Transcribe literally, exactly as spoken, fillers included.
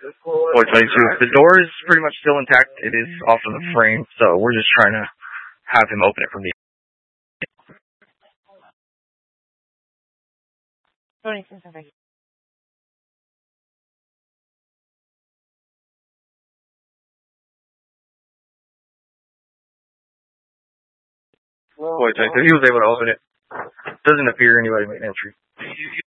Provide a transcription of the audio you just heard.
Boy twenty-two. The door is pretty much still intact. It is off of the frame, so we're just trying to have him open it from the Boy twenty-two. He was able to open it. Doesn't appear anybody made entry.